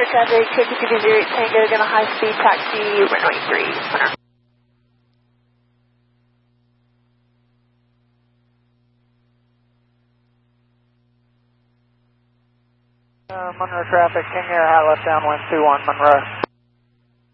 Monroe traffic, KQ208 Tango, gonna high speed taxi, runway 3, Monroe. Monroe traffic, King Air, high left downwind 21, Monroe.